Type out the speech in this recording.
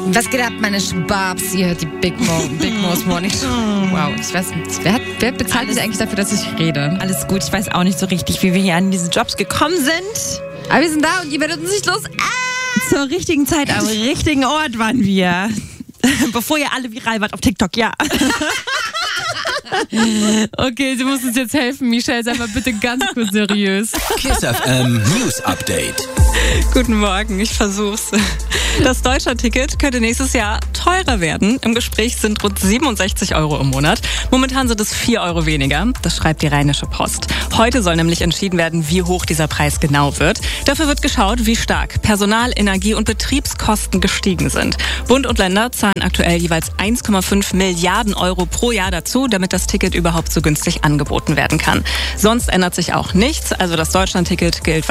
Was geht ab, meine Schwabs? Ihr hört die Big Mo's Morning Show. Wow, ich weiß nicht. Wer bezahlt mich eigentlich dafür, dass ich rede? Alles gut, ich weiß auch nicht so richtig, wie wir hier an diese Jobs gekommen sind. Aber wir sind da und ihr werdet uns nicht los. Zur richtigen Zeit am richtigen Ort waren wir. Bevor ihr alle viral wart auf TikTok, ja. Okay, du musst uns jetzt helfen, Michelle. Sei mal bitte ganz kurz seriös. KISS FM News Update. Guten Morgen, ich versuch's. Das Deutschlandticket könnte nächstes Jahr teurer werden. Im Gespräch sind rund 67 € im Monat. Momentan sind es 4 € weniger. Das schreibt die Rheinische Post. Heute soll nämlich entschieden werden, wie hoch dieser Preis genau wird. Dafür wird geschaut, wie stark Personal-, Energie- und Betriebskosten gestiegen sind. Bund und Länder zahlen aktuell jeweils 1,5 Milliarden € pro Jahr dazu, damit das Ticket überhaupt so günstig angeboten werden kann. Sonst ändert sich auch nichts. Also das Deutschlandticket gilt